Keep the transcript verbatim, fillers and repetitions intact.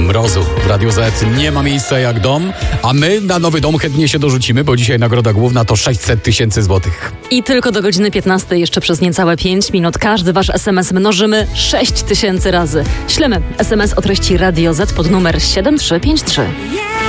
mrozu w Radiu Z nie ma miejsca jak dom, a my na nowy dom chętnie się dorzucimy, bo dzisiaj nagroda główna to sześćset tysięcy złotych. I tylko do godziny piętnastej, jeszcze przez niecałe pięć minut, każdy wasz es em es mnożymy sześć tysięcy razy. Ślemy es em es o treści Radio Z pod numer siedem trzy pięć trzy.